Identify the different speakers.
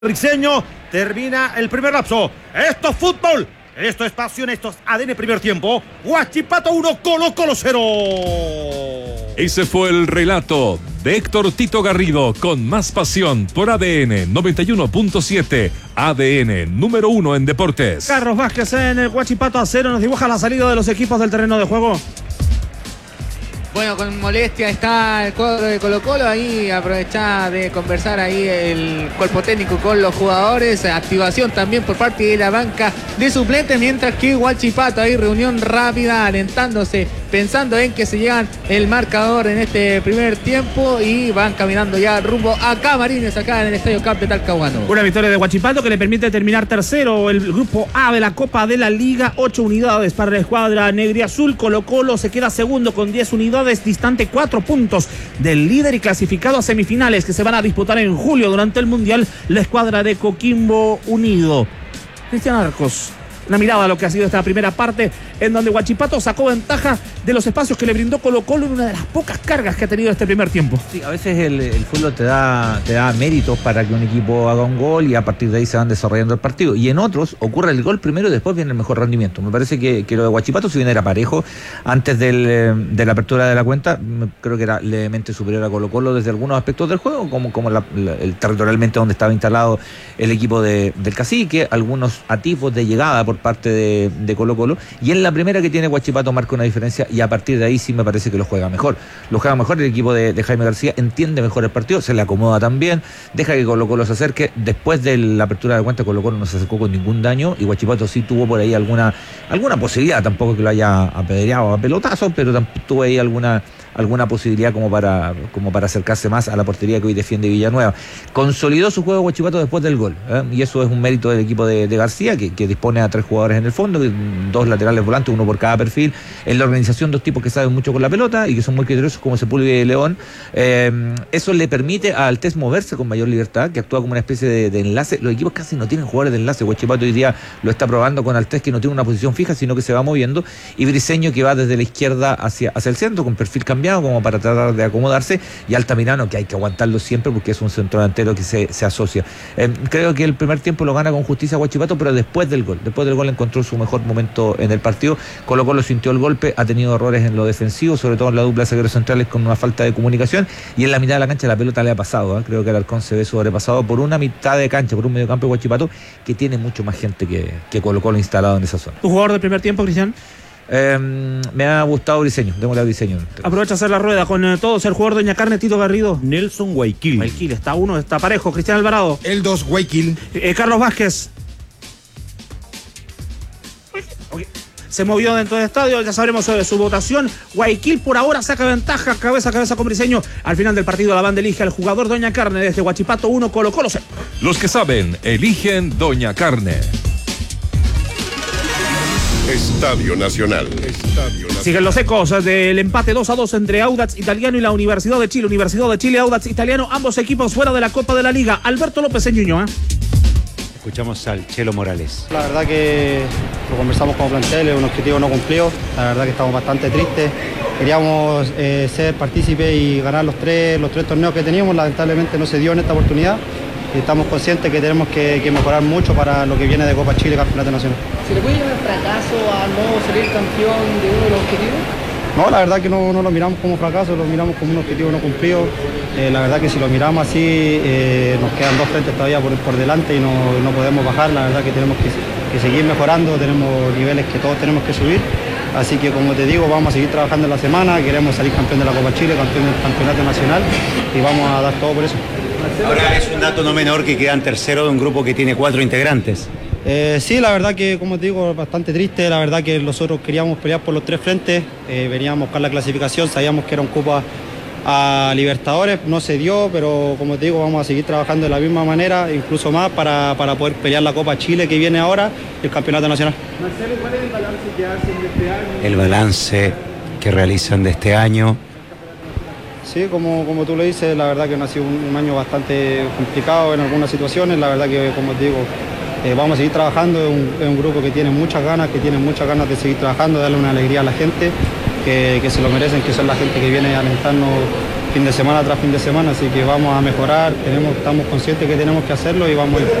Speaker 1: Briseño, termina el primer lapso. Esto es fútbol, esto es pasión, esto es ADN primer tiempo. Huachipato 1, Colo-Colo 0.
Speaker 2: Ese fue el relato de Héctor Tito Garrido con más pasión por ADN 91.7, ADN número 1 en deportes.
Speaker 3: Carlos Vázquez en el Huachipato a 0 nos dibuja la salida de los equipos del terreno de juego.
Speaker 4: Bueno, con molestia está el cuadro de Colo-Colo, ahí aprovechar de conversar ahí el cuerpo técnico con los jugadores, activación también por parte de la banca de suplentes, mientras que Huachipato ahí reunión rápida, alentándose, pensando en que se llegan el marcador en este primer tiempo y van caminando ya rumbo a Camarines acá en el Estadio Cap de Talcahuano.
Speaker 3: Una victoria de Huachipato que le permite terminar tercero el grupo A de la Copa de la Liga, 8 unidades para la escuadra negriazul. Colo-Colo se queda segundo con 10 unidades, distante 4 puntos del líder y clasificado a semifinales que se van a disputar en julio durante el Mundial, la escuadra de Coquimbo Unido. Cristian Arcos, una mirada a lo que ha sido esta primera parte, en donde Huachipato sacó ventaja de los espacios que le brindó Colo-Colo en una de las pocas cargas que ha tenido este primer tiempo.
Speaker 5: Sí, a veces el fútbol te da méritos para que un equipo haga un gol y a partir de ahí se van desarrollando el partido. Y en otros ocurre el gol primero y después viene el mejor rendimiento. Me parece que lo de Huachipato, si bien era parejo, antes de la apertura de la cuenta, creo que era levemente superior a Colo-Colo desde algunos aspectos del juego, como el territorialmente donde estaba instalado el equipo del Cacique, algunos atisbos de llegada por parte de Colo-Colo, y en la primera que tiene Huachipato marca una diferencia y a partir de ahí sí me parece que lo juega mejor. Lo juega mejor el equipo de Jaime García, entiende mejor el partido, se le acomoda también, deja que Colo-Colo se acerque. Después de la apertura de cuenta, Colo-Colo no se acercó con ningún daño y Huachipato sí tuvo por ahí alguna posibilidad, tampoco que lo haya apedreado a pelotazos, pero tuvo ahí alguna posibilidad como para acercarse más a la portería que hoy defiende Villanueva. Consolidó su juego Huachipato después del gol, y eso es un mérito del equipo de García, que dispone a 3 jugadores en el fondo, 2 laterales volantes, 1 por cada perfil. En la organización 2 tipos que saben mucho con la pelota y que son muy criteriosos como Sepúlveda y León. Eso le permite a Altés moverse con mayor libertad, que actúa como una especie de enlace. Los equipos casi no tienen jugadores de enlace. Huachipato hoy día lo está probando con Altés, que no tiene una posición fija, sino que se va moviendo, y Briseño, que va desde la izquierda hacia el centro con perfil cambiado como para tratar de acomodarse, y Altamirano, que hay que aguantarlo siempre porque es un centro delantero que se asocia. Creo que el primer tiempo lo gana con justicia Huachipato, pero después del gol encontró su mejor momento en el partido. Colo-Colo sintió el golpe, ha tenido errores en lo defensivo, sobre todo en la dupla de zagueros centrales con una falta de comunicación, y en la mitad de la cancha la pelota le ha pasado, creo que Alarcón se ve sobrepasado por una mitad de cancha, por un mediocampo de Huachipato que tiene mucho más gente que Colo-Colo instalado en esa zona.
Speaker 3: ¿Tu jugador del primer tiempo, Cristian?
Speaker 5: Me ha gustado Briseño, démosle a Briseño.
Speaker 3: Aprovecha a hacer la rueda con todos. El jugador Doña Carne, Tito Garrido.
Speaker 1: Nelson Guayaquil.
Speaker 3: Guayaquil está 1, está parejo. Cristian Alvarado.
Speaker 6: El 2, Guayaquil.
Speaker 3: Carlos Vázquez. Se movió dentro del estadio, ya sabremos sobre su votación. Guayaquil por ahora saca ventaja, cabeza a cabeza con Briseño. Al final del partido la banda elige al jugador Doña Carne desde Huachipato 1, Colo-Colo 0.
Speaker 2: Los que saben, eligen Doña Carne.
Speaker 7: Estadio Nacional.
Speaker 3: Siguen los ecos del empate 2-2 entre Audax Italiano y la Universidad de Chile. Universidad de Chile, Audax Italiano, ambos equipos fuera de la Copa de la Liga. Alberto López en Ñuñoa.
Speaker 8: Escuchamos al Chelo Morales.
Speaker 9: La verdad que lo conversamos como plantel, es un objetivo no cumplido. La verdad que estamos bastante tristes. Queríamos ser partícipes y ganar los tres torneos que teníamos. Lamentablemente no se dio en esta oportunidad. Y estamos conscientes que tenemos que mejorar mucho para lo que viene de Copa Chile y Campeonato Nacional.
Speaker 4: ¿Se le puede llamar fracaso a no salir campeón de uno de los objetivos?
Speaker 9: No, la verdad que no lo miramos como fracaso, lo miramos como un objetivo no cumplido. La verdad que si lo miramos así, nos quedan 2 frentes todavía por delante y no podemos bajar. La verdad que tenemos que seguir mejorando, tenemos niveles que todos tenemos que subir. Así que, como te digo, vamos a seguir trabajando en la semana, queremos salir campeón de la Copa Chile, campeón del Campeonato Nacional, y vamos a dar todo por eso.
Speaker 8: Ahora es un dato no menor que quedan tercero de un grupo que tiene 4 integrantes.
Speaker 9: Sí, la verdad que, como te digo, bastante triste. La verdad que nosotros queríamos pelear por los 3 frentes, veníamos a buscar la clasificación, sabíamos que era un cupo a Libertadores, no se dio, pero como te digo, vamos a seguir trabajando de la misma manera, incluso más, para poder pelear la Copa Chile que viene ahora y el Campeonato Nacional.
Speaker 4: Marcelo, ¿cuál es el balance que hacen de este año?
Speaker 8: El balance que realizan de este año.
Speaker 9: Sí, como tú lo dices, la verdad que no ha sido un año bastante complicado en algunas situaciones. La verdad que, como te digo, vamos a seguir trabajando. Es un grupo que tiene muchas ganas de seguir trabajando, darle una alegría a la gente que se lo merecen, que son la gente que viene a alentarnos fin de semana tras fin de semana, así que vamos a mejorar, estamos conscientes que tenemos que hacerlo y vamos a ir.